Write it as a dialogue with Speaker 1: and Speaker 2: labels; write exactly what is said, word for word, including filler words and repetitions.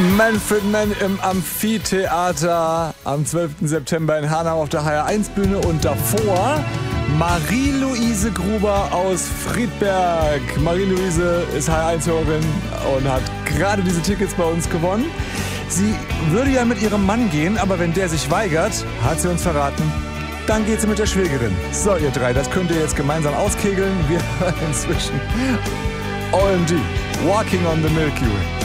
Speaker 1: Manfred Mann im Amphitheater am zwölften September in Hanau auf der H R eins Bühne und davor Marie-Louise Gruber aus Friedberg. Marie-Louise ist H R eins Hörerin und hat gerade diese Tickets bei uns gewonnen. Sie würde ja mit ihrem Mann gehen, aber wenn der sich weigert, hat sie uns verraten, dann geht sie mit der Schwägerin. So, ihr drei, das könnt ihr jetzt gemeinsam auskegeln. Wir hören inzwischen O M G, Walking on the Milky Way.